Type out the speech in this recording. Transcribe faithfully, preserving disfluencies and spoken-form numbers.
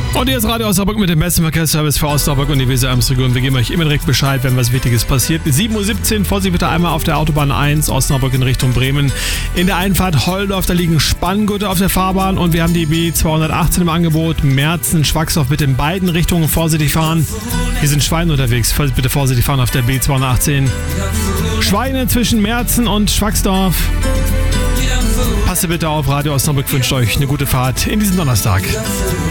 Und hier ist Radio Osnabrück mit dem besten Verkehrsservice für Osnabrück und die Weser-Ems-Region. Wir geben euch immer direkt Bescheid, wenn was Wichtiges passiert. sieben Uhr siebzehn, Vorsicht bitte einmal auf der Autobahn eins, Osnabrück in Richtung Bremen. In der Einfahrt Holdorf, da liegen Spanngurte auf der Fahrbahn und wir haben die B zweihundertachtzehn im Angebot. Merzen, Schwaxdorf bitte in beiden Richtungen vorsichtig fahren. Hier sind Schweine unterwegs, bitte vorsichtig fahren auf der B zweihundertachtzehn. Schweine zwischen Merzen und Schwaxdorf. Passt bitte auf, Radio Osnabrück wünscht euch eine gute Fahrt in diesem Donnerstag.